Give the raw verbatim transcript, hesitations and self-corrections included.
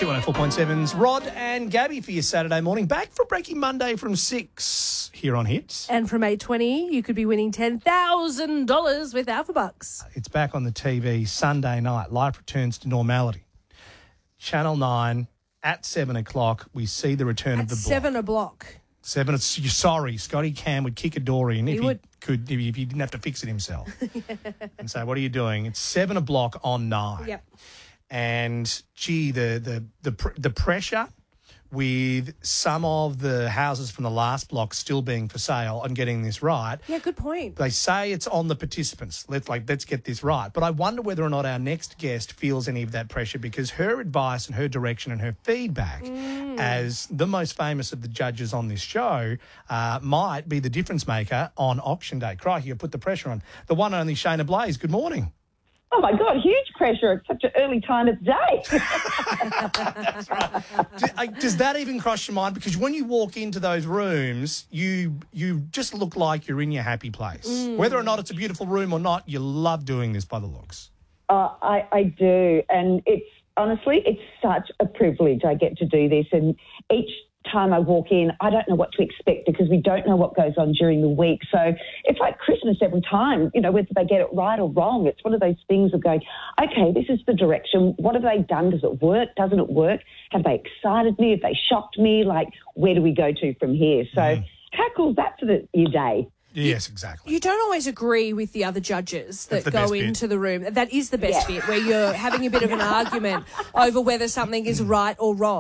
two one oh four point seven's Rod and Gabby for your Saturday morning. Back for Breaking Monday from six here on Hits. And from eight twenty, you could be winning ten thousand dollars with Alpha Bucks. It's back on the T V Sunday night. Life returns to normality. Channel nine at seven o'clock, we see the return At of the block. seven a block. Seven, it's, you're sorry, Scotty Cam would kick a door in if He he, would. could, if he, if he didn't have to fix it himself. And say, what are you doing? It's seven a block on nine. Yep. And gee, the the the pr- the pressure with some of the houses from the last block still being for sale and getting this right. Yeah, good point. They say it's on the participants. Let's like let's get this right. But I wonder whether or not our next guest feels any of that pressure, because her advice and her direction and her feedback, Mm. as the most famous of the judges on this show, uh, might be the difference maker on auction day. Crikey, you put the pressure on. The one and only Shayna Blaze. Good morning. Oh, my God, huge pressure at such an early time of day. Do, uh, does that even cross your mind? Because when you walk into those rooms, you you just look like you're in your happy place. Mm. Whether or not it's a beautiful room or not, you love doing this by the looks. uh, I, I do, and it's honestly, it's such a privilege I get to do this. And each time I walk in, I don't know what to expect because we don't know what goes on during the week. So it's like Christmas every time, you know, whether they get it right or wrong. It's one of those things of going, okay, this is the direction. What have they done? Does it work? Doesn't it work? Have they excited me? Have they shocked me? Like, where do we go to from here? So Mm. how cool is that for the, your day? Yes, exactly. You don't always agree with the other judges That's that the go best bit. into the room. That is the best Yeah. bit, where you're having a bit of an argument over whether something is right or wrong.